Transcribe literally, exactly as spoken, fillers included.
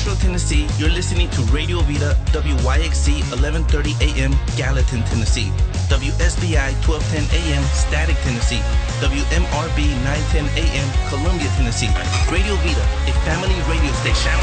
Central Tennessee, you're listening to Radio Vida, W Y X C, eleven thirty A M, Gallatin, Tennessee. W S B I, twelve ten A M, Static, Tennessee. W M R B, nine ten A M, Columbia, Tennessee. Radio Vida, a family radio station.